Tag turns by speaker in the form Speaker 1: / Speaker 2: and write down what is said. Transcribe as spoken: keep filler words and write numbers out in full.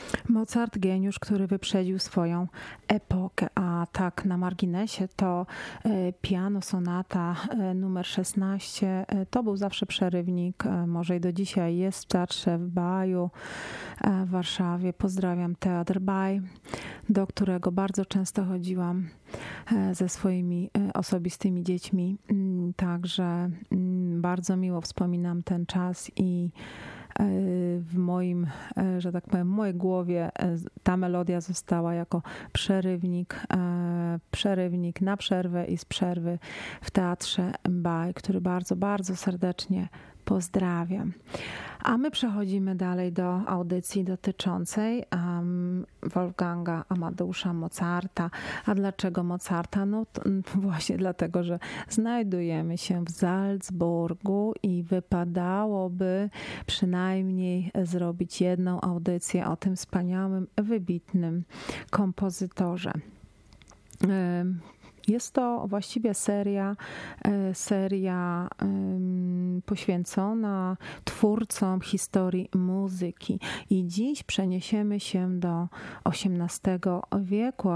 Speaker 1: Mozart, geniusz, który wyprzedził swoją epokę, a tak na marginesie to piano sonata numer szesnaście to był zawsze przerywnik, może i do dzisiaj jest w teatrze w Baju w Warszawie. Pozdrawiam Teatr Baj, do którego bardzo często chodziłam ze swoimi osobistymi dziećmi, także bardzo miło wspominam ten czas i w moim, że tak powiem, w mojej głowie ta melodia została jako przerywnik, przerywnik na przerwę i z przerwy w Teatrze Baj, który bardzo, bardzo serdecznie pozdrawiam. A my przechodzimy dalej do audycji dotyczącej um, Wolfganga Amadeusza Mozarta. A dlaczego Mozarta? No właśnie dlatego, że znajdujemy się w Salzburgu i wypadałoby przynajmniej zrobić jedną audycję o tym wspaniałym, wybitnym kompozytorze. Jest to właściwie seria, seria poświęcona twórcom historii muzyki. I dziś przeniesiemy się do osiemnastego wieku,